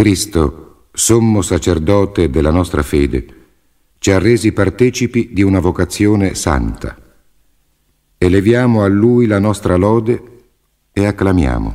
Cristo, sommo sacerdote della nostra fede, ci ha resi partecipi di una vocazione santa. Eleviamo a Lui la nostra lode e acclamiamo.